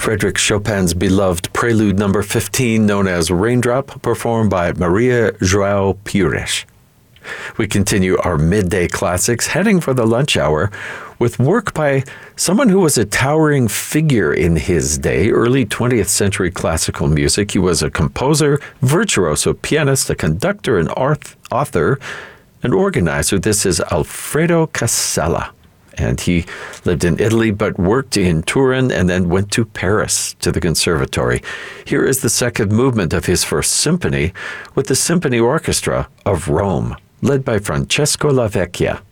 Frédéric Chopin's beloved Prelude number 15, known as Raindrop, performed by Maria João Pires. We continue our midday classics, heading for the lunch hour, with work by someone who was a towering figure in his day, early 20th century classical music. He was a composer, virtuoso pianist, a conductor, an author, an organizer. This is Alfredo Casella. And he lived in Italy, but worked in Turin and then went to Paris to the conservatory. Here is the second movement of his first symphony with the Symphony Orchestra of Rome, led by Francesco Lavecchia.